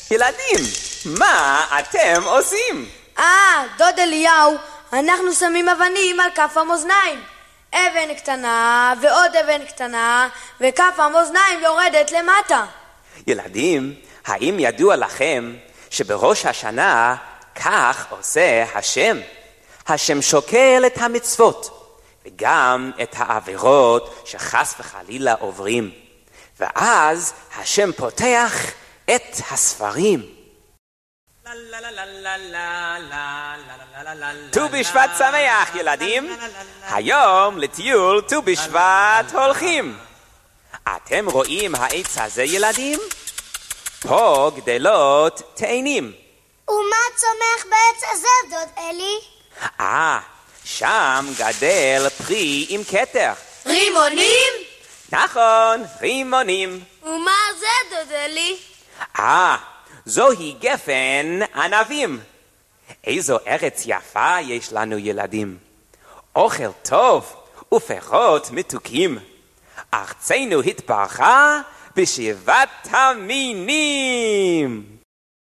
ילדים, מה אתם עושים? דוד אליהו, אנחנו שמים אבנים על כף המאזניים. אבן קטנה ועוד אבן קטנה, וכף המאזניים יורדת למטה. ילדים, האם ידוע לכם שבראש השנה כך עושה השם? השם שוקל את המצוות וגם את העבירות שחס וחלילה עוברים, ואז השם פותח את הספרים. ט"ו בשבט שמח ילדים, היום לטיול ט"ו בשבט הולכים. אתם רואים העץ הזה ילדים? פה גדלות תאנים. ומה צומח בעץ הזה דוד אלי? שם גדל פרי עם כתר. רימונים? נכון, רימונים. ומה זה דוד אלי? זוהי גפן ענבים. איזו ארץ יפה יש לנו ילדים. אוכל טוב ופירות מתוקים. ארצנו התברכה בשבעת המינים.